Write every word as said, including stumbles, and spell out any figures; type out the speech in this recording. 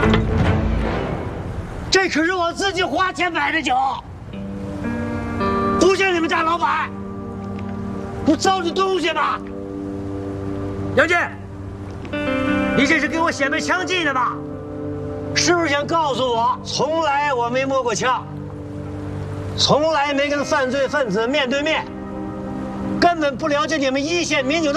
这可是我自己花钱买的酒，不像你们大老板，不糟践东西吗？杨健，你这是给我显摆枪技呢吧？是不是想告诉我，从来我没摸过枪，从来没跟犯罪分子面对面，根本不了解你们一线民警的